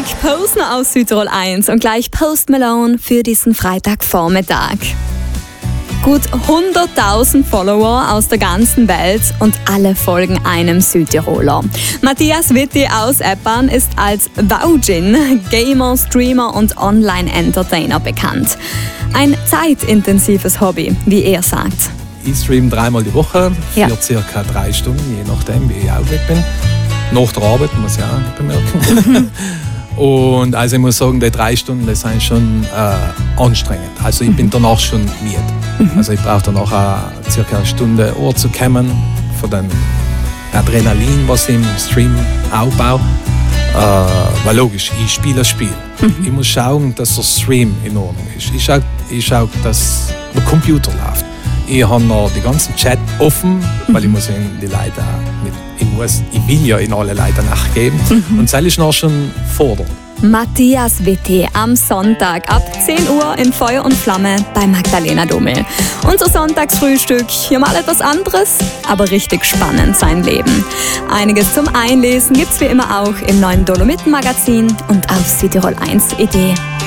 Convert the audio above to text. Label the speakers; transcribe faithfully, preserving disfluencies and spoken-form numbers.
Speaker 1: Mike Posner aus Südtirol eins und gleich Post Malone für diesen Freitagvormittag. Gut hunderttausend Follower aus der ganzen Welt und alle folgen einem Südtiroler. Matthias Witti aus Eppan ist als Waujin Gamer, Streamer und Online-Entertainer bekannt. Ein zeitintensives Hobby, wie er sagt.
Speaker 2: Ich streame dreimal die Woche, für
Speaker 1: Ja.
Speaker 2: circa drei Stunden, je nachdem, wie ich auch weg bin. Nach der Arbeit, muss ich auch bemerken. Und also ich muss sagen, die drei Stunden, das sind schon äh, anstrengend. Also ich bin danach schon müde. Also ich brauche danach auch circa eine Stunde Uhr zu kommen für den Adrenalin, was ich im Stream aufbaue. Äh, weil logisch, ich spiele ein Spiel. Ich muss schauen, dass der Stream in Ordnung ist. Ich schaue, ich schaue dass der Computer läuft. Ich habe noch den ganzen Chat offen, weil ich muss in die Leute auch nicht, ich muss, ich will ja in alle Leute nachgeben. Und das ist noch schon fordernd.
Speaker 1: Matthias Witti am Sonntag ab zehn Uhr in Feuer und Flamme bei Magdalena Dummel. Unser Sonntagsfrühstück, hier mal etwas anderes, aber richtig spannend sein Leben. Einiges zum Einlesen gibt's wie immer auch im neuen Dolomiten-Magazin und auf Südtirol eins punkt I D.